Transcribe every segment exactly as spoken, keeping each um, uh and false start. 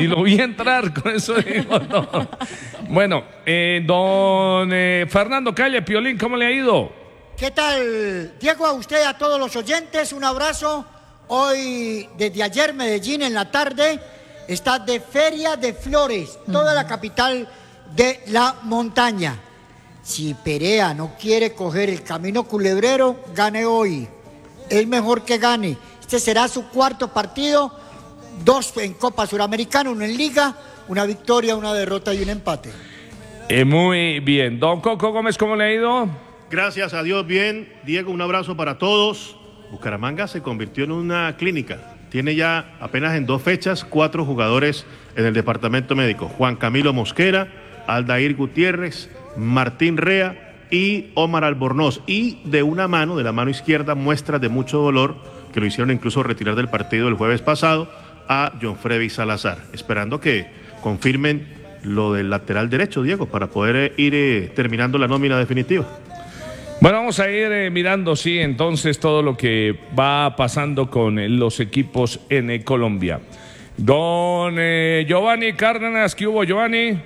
Ni lo vi entrar, con eso digo todo. Bueno, eh, don eh, Fernando Calle, Piolín, ¿cómo le ha ido? ¿Qué tal, Diego? A usted, a todos los oyentes, un abrazo. Hoy, desde ayer, Medellín, en la tarde, está de Feria de Flores, toda la capital de la montaña. Si Perea no quiere coger el camino culebrero, gane hoy. Es mejor que gane. Este será su cuarto partido, dos en Copa Suramericana, uno en Liga, una victoria, una derrota y un empate. Eh, muy bien. Don Coco Gómez, ¿cómo le ha ido? Gracias a Dios, bien. Diego, un abrazo para todos. Bucaramanga se convirtió en una clínica. Tiene ya apenas en dos fechas cuatro jugadores en el departamento médico. Juan Camilo Mosquera, Aldair Gutiérrez, Martín Rea y Omar Albornoz. Y de una mano, de la mano izquierda, muestras de mucho dolor que lo hicieron incluso retirar del partido el jueves pasado a John Freddy Salazar. Esperando que confirmen lo del lateral derecho, Diego, para poder ir eh, terminando la nómina definitiva. Bueno, vamos a ir eh, mirando, sí, entonces todo lo que va pasando con eh, los equipos en eh, Colombia. Don eh, Giovanni Cárdenas, ¿qué hubo, Giovanni?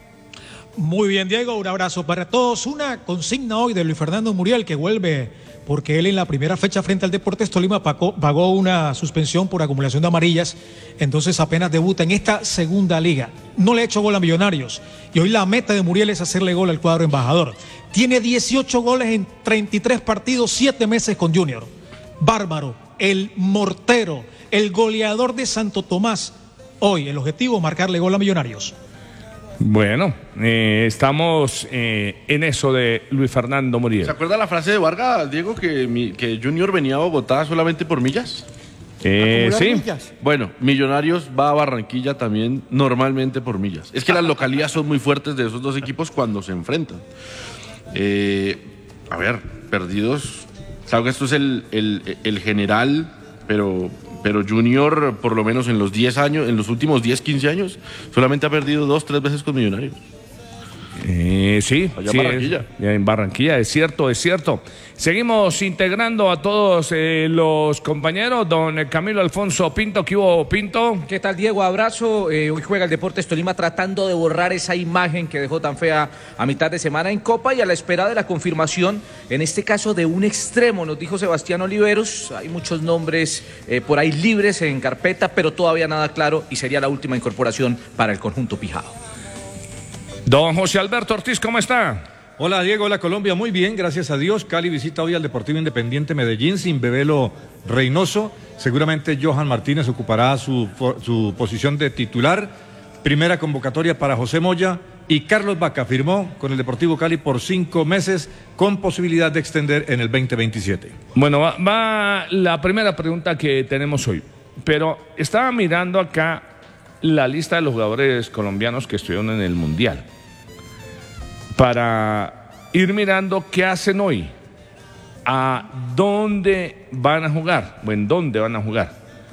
Muy bien, Diego, un abrazo para todos. Una consigna hoy de Luis Fernando Muriel, que vuelve porque él en la primera fecha frente al Deportes Tolima pagó, pagó una suspensión por acumulación de amarillas, entonces apenas debuta en esta segunda liga. No le ha hecho gol a Millonarios y hoy la meta de Muriel es hacerle gol al cuadro embajador. Tiene dieciocho goles en treinta y tres partidos, siete meses con Junior. Bárbaro, el mortero, el goleador de Santo Tomás. Hoy el objetivo es marcarle gol a Millonarios. Bueno, eh, estamos eh, en eso de Luis Fernando Muriel. ¿Se acuerda la frase de Vargas, Diego, que, mi, que Junior venía a Bogotá solamente por millas? Eh, sí. Millas. Bueno, Millonarios va a Barranquilla también normalmente por millas. Es que las localías son muy fuertes de esos dos equipos cuando se enfrentan. Eh, a ver, perdidos. Claro que esto es el, el, el general, pero... Pero Junior, por lo menos en los diez años, en los últimos diez, quince años, solamente ha perdido dos, tres veces con Millonarios. Eh, sí, allá sí, en Barranquilla. Es, en Barranquilla, es cierto, es cierto. Seguimos integrando a todos eh, los compañeros. Don Camilo Alfonso Pinto, ¿qué hubo, Pinto? ¿Qué tal, Diego? Abrazo. Eh, hoy juega el Deportes Tolima tratando de borrar esa imagen que dejó tan fea a mitad de semana en Copa y a la espera de la confirmación, en este caso de un extremo, nos dijo Sebastián Oliveros. Hay muchos nombres eh, por ahí libres en carpeta, pero todavía nada claro y sería la última incorporación para el conjunto pijao. Don José Alberto Ortiz, ¿cómo está? Hola Diego, hola Colombia, muy bien, gracias a Dios. Cali visita hoy al Deportivo Independiente Medellín sin Bebelo Reynoso. Seguramente Johan Martínez ocupará su, su posición de titular. Primera convocatoria para José Moya y Carlos Vaca firmó con el Deportivo Cali por cinco meses con posibilidad de extender en el veinte veintisiete. Bueno, va, va la primera pregunta que tenemos hoy, pero estaba mirando acá la lista de los jugadores colombianos que estuvieron en el Mundial, para ir mirando qué hacen hoy, a dónde van a jugar, o en dónde van a jugar.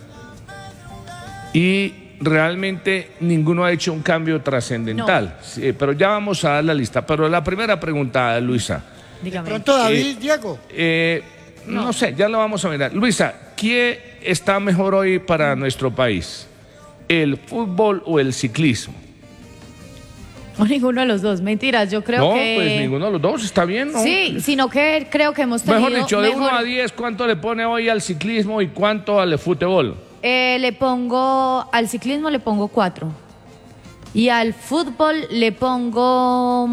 Y realmente ninguno ha hecho un cambio trascendental. No. Sí, pero ya vamos a dar la lista. Pero la primera pregunta, Luisa. Dígame. Pronto, David, eh, Diego. Eh, no. no sé, ya lo vamos a mirar. Luisa, ¿quién está mejor hoy para nuestro país? ¿El fútbol o el ciclismo? O ninguno de los dos, mentiras, yo creo no, que... No, pues ninguno de los dos, está bien, ¿no? Sí, sino que creo que hemos tenido... Mejor dicho, de mejor... uno a diez, ¿cuánto le pone hoy al ciclismo y cuánto al fútbol? Eh, le pongo, al ciclismo le pongo cuatro. Y al fútbol le pongo...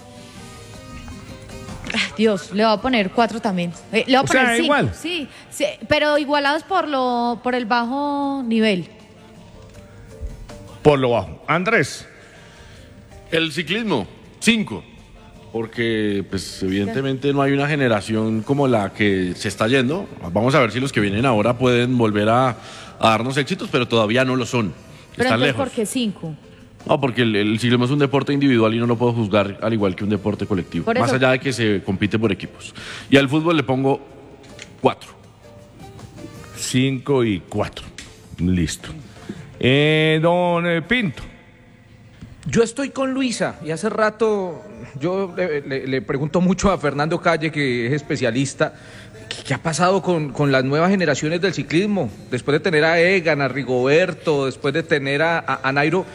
Dios, le voy a poner cuatro también. Eh, le voy a o poner sea, cinco. igual. Sí, sí, pero igualados por, lo, por el bajo nivel. Por lo bajo. Andrés. El ciclismo, cinco, porque pues evidentemente no hay una generación como la que se está yendo. Vamos a ver si los que vienen ahora pueden volver a, a darnos éxitos, pero todavía no lo son. Pero están entonces, lejos. ¿por qué cinco? No, porque el, el ciclismo es un deporte individual y no lo puedo juzgar al igual que un deporte colectivo, por más eso... allá de que se compite por equipos. Y al fútbol le pongo cuatro. Cinco y cuatro. Listo. Eh, don eh, Pinto. Yo estoy con Luisa y hace rato yo le, le, le pregunto mucho a Fernando Calle, que es especialista, ¿qué, qué ha pasado con, con las nuevas generaciones del ciclismo? Después de tener a Egan, a Rigoberto, después de tener a, a, a Nairo,